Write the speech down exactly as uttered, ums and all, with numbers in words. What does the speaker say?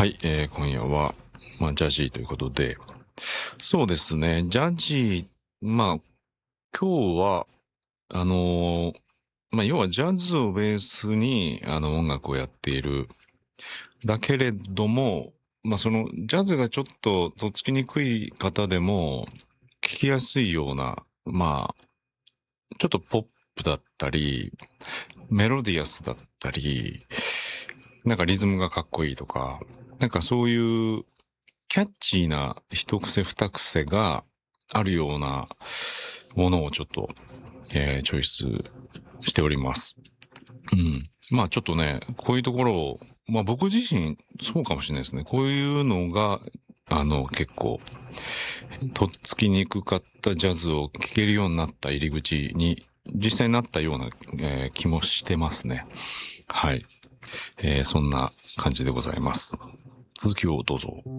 はい、えー今夜は、まあ、ジャジーということで、そうですね、ジャジー、まあ、今日は、あのーまあ、要はジャズをベースに、あの、音楽をやっている。だけれども、まあ、その、ジャズがちょっととっつきにくい方でも、聞きやすいような、まあ、ちょっとポップだったり、メロディアスだったり、なんかリズムがかっこいいとか、なんかそういうキャッチーな一癖二癖があるようなものをちょっと、えーチョイスしております。うん。まあちょっとね、こういうところを、まあ僕自身そうかもしれないですね。こういうのが、あの結構、とっつきにくかったジャズを聴けるようになった入り口に実際になったような、えー気もしてますね。はい。えーそんな感じでございます。続きをどうぞ。